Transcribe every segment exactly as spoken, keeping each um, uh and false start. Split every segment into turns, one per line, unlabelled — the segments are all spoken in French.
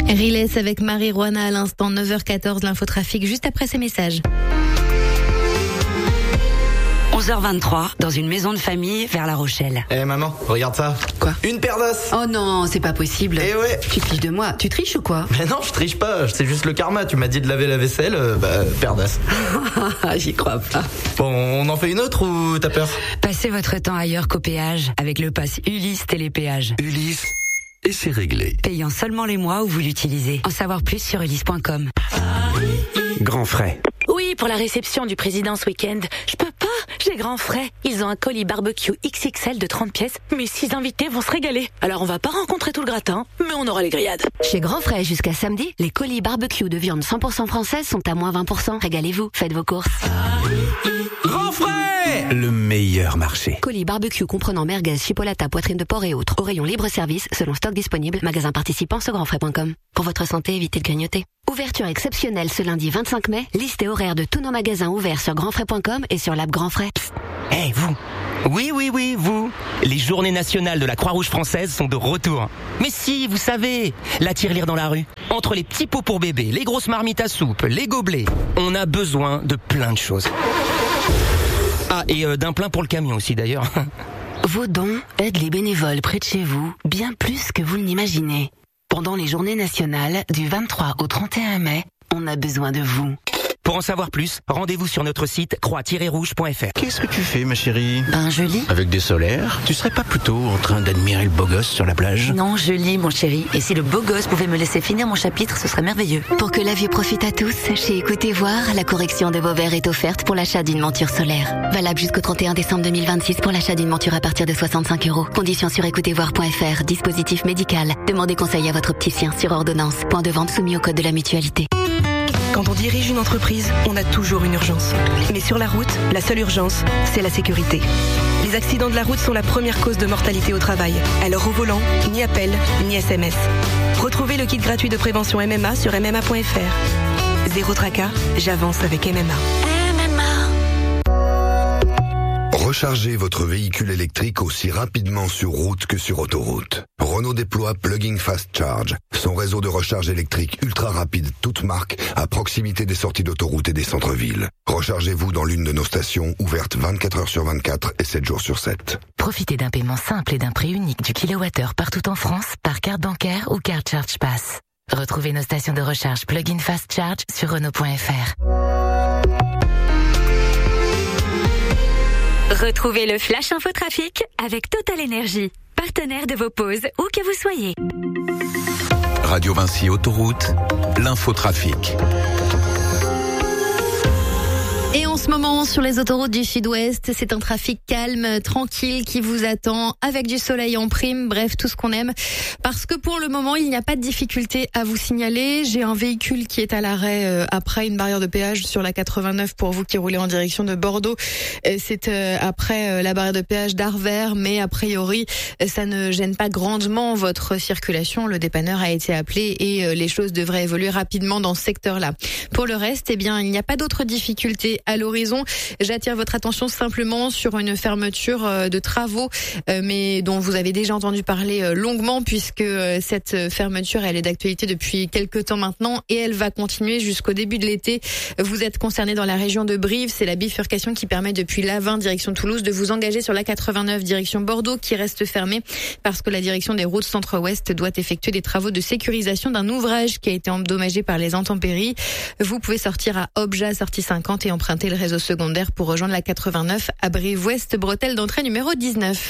Riles avec Marie-Roana à l'instant, neuf heures quatorze, l'infotrafic juste après ces messages.
onze heures vingt-trois, dans une maison de famille vers La Rochelle.
Eh hey, maman, regarde ça.
Quoi?
Une paire d'os.
Oh non, c'est pas possible.
Eh ouais.
Tu te fiches de moi, tu triches ou quoi?
Mais non, je triche pas, c'est juste le karma. Tu m'as dit de laver la vaisselle, euh, bah, paire d'os.
J'y crois pas.
Bon, on en fait une autre ou t'as peur?
Passez votre temps ailleurs qu'au péage, avec le pass Ulysse Télépéage.
Ulysse, et c'est réglé.
Payant seulement les mois où vous l'utilisez. En savoir plus sur ulysse point com.
Grand frais.
Oui, pour la réception du président ce week-end. Je peux pas, j'ai grand frais. Ils ont un colis barbecue X X L de trente pièces. Mes six invités vont se régaler. Alors on va pas rencontrer tout le gratin, mais on aura les grillades.
Chez Grand Frais, jusqu'à samedi, les colis barbecue de viande cent pour cent française sont à moins vingt pour cent. Régalez-vous, faites vos courses.
Grand frais, le meilleur marché.
Colis barbecue comprenant merguez, chipolata, poitrine de porc et autres. Au rayon libre-service, selon stock disponible. Magasin participant sur grand frais point com. Pour votre santé, évitez de grignoter. Ouverture exceptionnelle ce lundi vingt-cinq mai. Liste et horaire de tous nos magasins ouverts sur grand frais point com et sur l'app Grand Frais.
Eh hey, vous. Oui, oui, oui, vous. Les journées nationales de la Croix-Rouge française sont de retour. Mais si, vous savez, la tirelire dans la rue. Entre les petits pots pour bébé, les grosses marmites à soupe, les gobelets, on a besoin de plein de choses. Ah, et euh, d'un plein pour le camion aussi d'ailleurs.
Vos dons aident les bénévoles près de chez vous, bien plus que vous ne l'imaginez. Pendant les journées nationales, du vingt-trois au trente et un mai, on a besoin de vous.
Pour en savoir plus, rendez-vous sur notre site croix tiret rouge point f r.
Qu'est-ce que tu fais, ma chérie?
Ben, je lis.
Avec des solaires? Tu serais pas plutôt en train d'admirer le beau gosse sur la plage?
Non, je lis, mon chéri. Et si le beau gosse pouvait me laisser finir mon chapitre, ce serait merveilleux.
Pour que la vue profite à tous, chez Écoutez Voir, la correction de vos verres est offerte pour l'achat d'une monture solaire. Valable jusqu'au trente et un décembre deux mille vingt-six pour l'achat d'une monture à partir de soixante-cinq euros. Conditions sur écoutez voir point f r. Dispositif médical. Demandez conseil à votre opticien sur ordonnance. Point de vente soumis au code de la mutualité.
Quand on dirige une entreprise, on a toujours une urgence. Mais sur la route, la seule urgence, c'est la sécurité. Les accidents de la route sont la première cause de mortalité au travail. Alors au volant, ni appel, ni S M S. Retrouvez le kit gratuit de prévention M M A sur m m a point f r. Zéro tracas, j'avance avec M M A.
Rechargez votre véhicule électrique aussi rapidement sur route que sur autoroute. Renault déploie Plug-in Fast Charge, son réseau de recharge électrique ultra rapide, toute marque, à proximité des sorties d'autoroute et des centres-villes. Rechargez-vous dans l'une de nos stations, ouvertes vingt-quatre heures sur vingt-quatre et sept jours sur sept.
Profitez d'un paiement simple et d'un prix unique du kilowattheure partout en France par carte bancaire ou carte Charge Pass. Retrouvez nos stations de recharge Plug-in Fast Charge sur renault point f r.
Retrouvez le Flash Infotrafic avec Total Energy, partenaire de vos pauses où que vous soyez.
Radio Vinci Autoroute, l'infotrafic.
Et en ce moment, sur les autoroutes du Sud-Ouest, c'est un trafic calme, tranquille qui vous attend, avec du soleil en prime, bref, tout ce qu'on aime. Parce que pour le moment, il n'y a pas de difficulté à vous signaler. J'ai un véhicule qui est à l'arrêt euh, après une barrière de péage sur la quatre-vingt-neuf pour vous qui roulez en direction de Bordeaux. Euh, c'est euh, après euh, la barrière de péage d'Arvers, mais a priori, euh, ça ne gêne pas grandement votre circulation. Le dépanneur a été appelé et euh, les choses devraient évoluer rapidement dans ce secteur-là. Pour le reste, eh bien, il n'y a pas d'autres difficultés à l'horizon. J'attire votre attention simplement sur une fermeture de travaux, mais dont vous avez déjà entendu parler longuement, puisque cette fermeture, elle est d'actualité depuis quelques temps maintenant et elle va continuer jusqu'au début de l'été. Vous êtes concerné dans la région de Brive, c'est la bifurcation qui permet depuis l'A vingt direction Toulouse de vous engager sur la quatre-vingt-neuf direction Bordeaux qui reste fermée parce que la direction des routes centre-ouest doit effectuer des travaux de sécurisation d'un ouvrage qui a été endommagé par les intempéries. Vous pouvez sortir à Obja, sortie cinquante et emprunter le réseau secondaire pour rejoindre la quatre-vingt-neuf à Brive-Ouest, bretelle d'entrée numéro dix-neuf.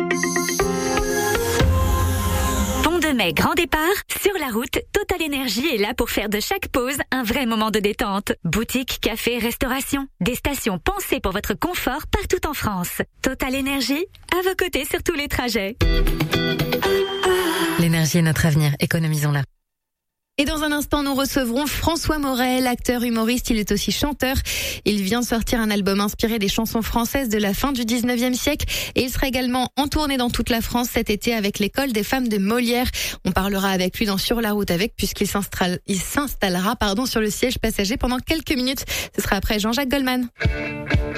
Pont de Mai, grand départ. Sur la route, Total Energy est là pour faire de chaque pause un vrai moment de détente. Boutique, café, restauration. Des stations pensées pour votre confort partout en France. Total Energy, à vos côtés sur tous les trajets.
L'énergie est notre avenir, économisons-la.
Et dans un instant, nous recevrons François Morel, acteur humoriste, il est aussi chanteur. Il vient de sortir un album inspiré des chansons françaises de la fin du dix-neuvième siècle et il sera également en tournée dans toute la France cet été avec l'école des femmes de Molière. On parlera avec lui dans Sur la route avec puisqu'il s'installera, il s'installera pardon, sur le siège passager pendant quelques minutes. Ce sera après Jean-Jacques Goldman.